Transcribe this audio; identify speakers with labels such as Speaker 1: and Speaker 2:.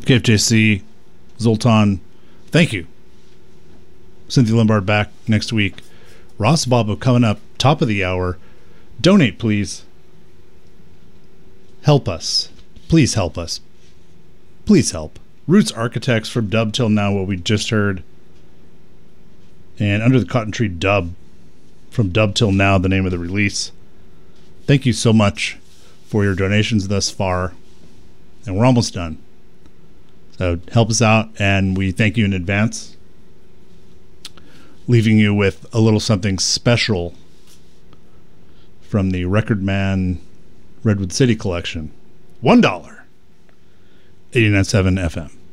Speaker 1: KFJC, Zoltan, thank you. Cynthia Lombard back next week. Ross Babo coming up, top of the hour. Donate, please. Help us. Please help us. Please help. Roots Architects from Dub Till Now, what we just heard. And Under the Cotton Tree Dub from Dub Till Now, the name of the release. Thank you so much for your donations thus far. And we're almost done. So help us out, and we thank you in advance. Leaving you with a little something special from the Record Man Redwood City collection. $1. 89.7 FM.